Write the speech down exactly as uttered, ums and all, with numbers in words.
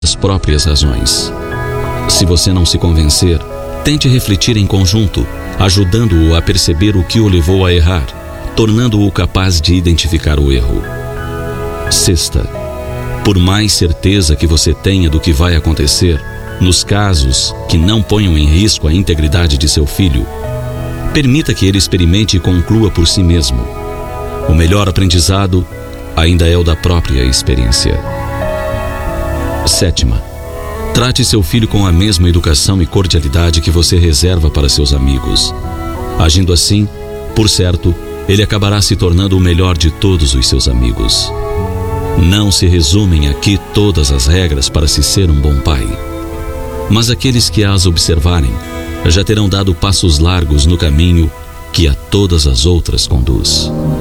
as próprias razões. Se você não se convencer, tente refletir em conjunto, ajudando-o a perceber o que o levou a errar, tornando-o capaz de identificar o erro. Sexta, por mais certeza que você tenha do que vai acontecer, nos casos que não ponham em risco a integridade de seu filho, permita que ele experimente e conclua por si mesmo. O melhor aprendizado ainda é o da própria experiência. Sétima, trate seu filho com a mesma educação e cordialidade que você reserva para seus amigos. Agindo assim, por certo, ele acabará se tornando o melhor de todos os seus amigos. Não se resumem aqui todas as regras para se ser um bom pai, mas aqueles que as observarem já terão dado passos largos no caminho que a todas as outras conduz.